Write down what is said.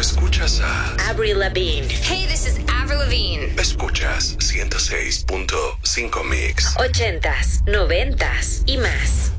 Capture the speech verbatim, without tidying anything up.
escuchas a Avril Lavigne. Hey, this is Avril Lavigne. Escuchas ciento seis punto cinco Mix. Ochentas, noventas y más.